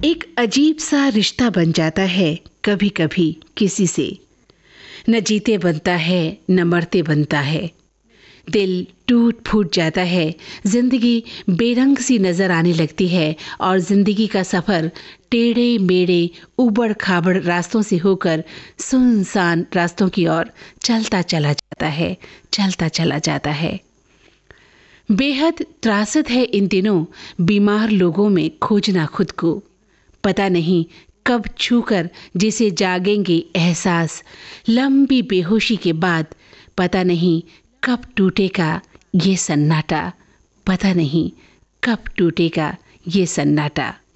एक अजीब सा रिश्ता बन जाता है कभी कभी किसी से। न जीते बनता है न मरते बनता है। दिल टूट फूट जाता है। जिंदगी बेरंग सी नजर आने लगती है और जिंदगी का सफर टेढ़े मेढ़े उबड़ खाबड़ रास्तों से होकर सुनसान रास्तों की ओर चलता चला जाता है। बेहद त्रासद है इन दिनों बीमार लोगों में खोजना खुद को। पता नहीं कब छूकर जिसे जागेंगे एहसास। लंबी बेहोशी के बाद पता नहीं कब टूटेगा ये सन्नाटा। पता नहीं कब टूटेगा ये सन्नाटा।